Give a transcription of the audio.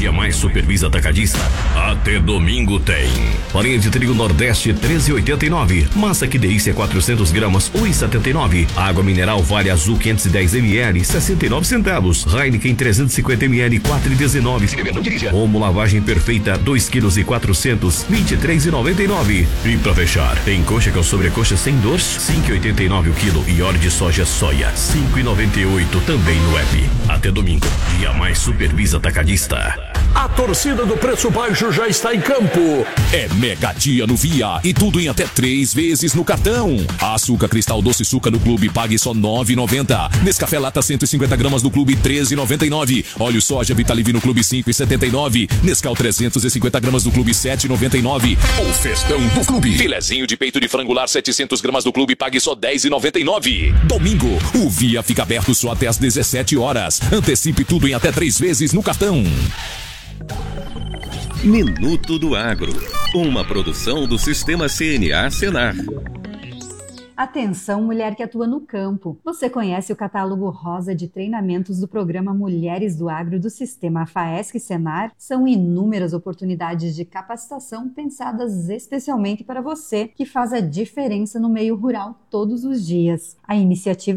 Dia Mais Supervisa Atacadista. Até domingo tem. Farinha de trigo Nordeste 13,89. Massa que delícia 400 gramas 1,79. Água mineral Vale Azul 510 ml 69 centavos. Heineken 350 ml 4,19. Omo lavagem perfeita 2 quilos e 400 23,99. E pra fechar, tem coxa com sobrecoxa sem dor 5,89 o quilo e óleo de soja soia 5,98 também no app. Até domingo, Dia Mais Supervisa Atacadista. A torcida do Preço Baixo já está em campo. É mega dia no Via e tudo em até 3 vezes no cartão. Açúcar Cristal Doce Suca no Clube pague só R$ 9,90. Nescafé Lata 150 gramas no Clube R$ 13,99. Óleo soja Vitalive no Clube R$ 5,79. Nescau 350 gramas no Clube R$ 7,99. O festão do Clube. Filezinho de peito de frangular 700 gramas no Clube pague só R$ 10,99. Domingo, o Via fica aberto só até às 17 horas. Antecipe tudo em até 3 vezes no cartão. Minuto do Agro, uma produção do Sistema CNA Senar. Atenção, mulher que atua no campo. Você conhece o catálogo rosa de treinamentos do programa Mulheres do Agro do Sistema FAESC Senar? São inúmeras oportunidades de capacitação pensadas especialmente para você, que faz a diferença no meio rural todos os dias. A iniciativa